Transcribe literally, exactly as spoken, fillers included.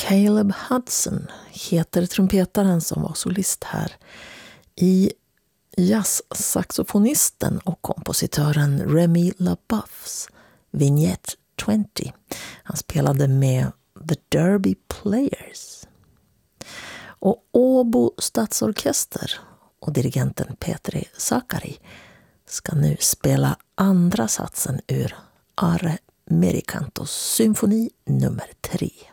Caleb Hudson heter trumpetaren som var solist här. I jazzsaxofonisten och kompositören Remy LaBeoufs Vignette tjugo. Han spelade med The Derby Players. Och Åbo stadsorkester och dirigenten Petri Sakari ska nu spela andra satsen ur Are Merikantos symfoni nummer tre.